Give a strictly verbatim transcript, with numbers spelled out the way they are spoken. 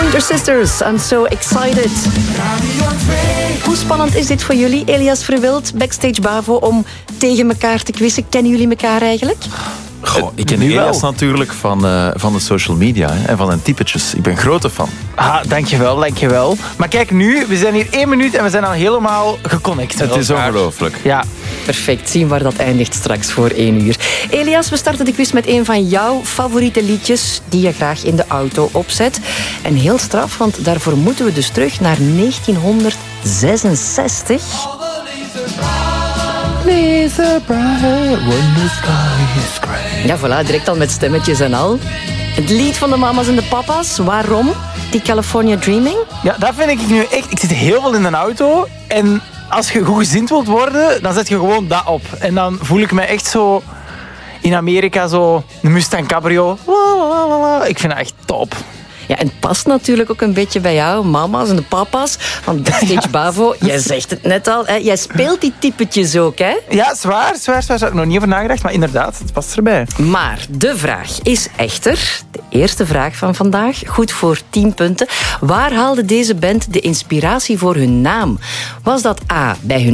Pointer Sisters, I'm so excited. Hoe spannend is dit voor jullie, Elias Verwild, Backstage Bavo, om tegen elkaar te quizzen? Kennen jullie elkaar eigenlijk? Goh, ik ken Elias natuurlijk van, uh, van de social media hè, en van zijn typetjes. Ik ben grote fan. Ah, dankjewel, dankjewel. Maar kijk nu, we zijn hier één minuut en we zijn al helemaal geconnect. Het is ongelooflijk. Ja. Perfect, zien waar dat eindigt straks voor één uur. Elias, we starten de quiz met een van jouw favoriete liedjes die je graag in de auto opzet. En heel straf, want daarvoor moeten we dus terug naar negentienhonderdzesenzestig. Ja, voilà, direct al met stemmetjes en al. Het lied van de mama's en de papa's, waarom? Die California Dreaming? Ja, dat vind ik nu echt... Ik zit heel veel in een auto en als je goed gezind wilt worden, dan zet je gewoon dat op. En dan voel ik me echt zo... In Amerika zo... Een Mustang Cabrio. Ik vind dat echt top. Ja, en het past natuurlijk ook een beetje bij jou, mama's en de papa's. Want Backstage Bavo, jij zegt het net al, hè, jij speelt die typetjes ook, hè? Ja, zwaar, zwaar, zwaar. Daar heb ik nog niet over nagedacht, maar inderdaad, het past erbij. Maar de vraag is echter, de eerste vraag van vandaag, goed voor tien punten. Waar haalde deze band de inspiratie voor hun naam? Was dat A, bij hun